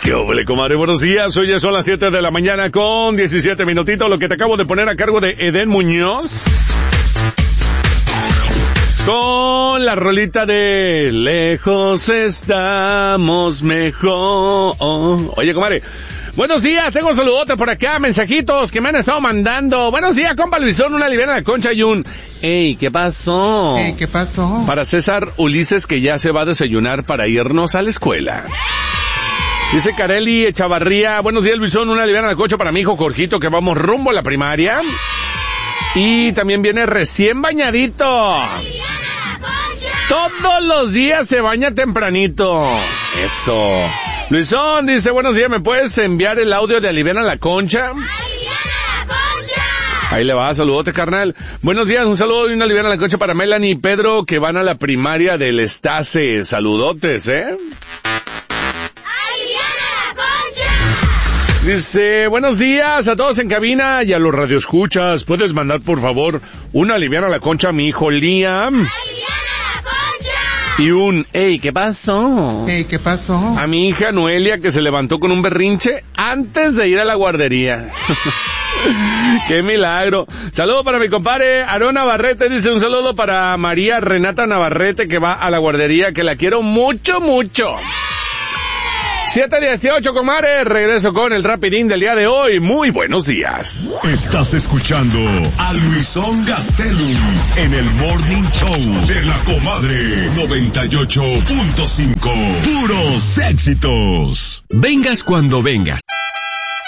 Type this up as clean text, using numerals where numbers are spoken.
¿Qué óvole, comadre? Buenos días. Hoy ya son las 7 de la mañana con 17 minutitos. Lo que te acabo de poner a cargo de Eden Muñoz. Con la rolita de lejos estamos mejor. Oye, comadre. Buenos días, tengo un saludote por acá, mensajitos que me han estado mandando. Buenos días, compa Luisón, una liviana la concha y un... Ey, ¿qué pasó? ¿Qué pasó? Para César Ulises, que ya se va a desayunar para irnos a la escuela. Dice Careli Echavarría, buenos días, Luisón, una liviana la concha para mi hijo Jorgito, que vamos rumbo a la primaria. Y también viene recién bañadito. Todos los días se baña tempranito. Eso. Luisón dice, buenos días, ¿me puedes enviar el audio de Aliviana la Concha? ¡Aliviana la Concha! Ahí le va, saludote, carnal. Buenos días, un saludo y una Aliviana la Concha para Melanie y Pedro, que van a la primaria del Estase. Saludotes, ¡Aliviana la Concha! Dice, buenos días a todos en cabina y a los radioescuchas. ¿Puedes mandar, por favor, una Aliviana la Concha a mi hijo Liam? Y un, ey, ¿qué pasó? ¿Qué pasó? A mi hija Noelia, que se levantó con un berrinche antes de ir a la guardería. ¡Qué milagro! Saludo para mi compadre Aarón Navarrete, dice un saludo para María Renata Navarrete, que va a la guardería, que la quiero mucho, mucho. 7:18, comadre, regreso con el rapidín del día de hoy. Muy buenos días. Estás escuchando a Luisón Gastelum en el Morning Show de la Comadre 98.5. Puros éxitos. Vengas cuando vengas,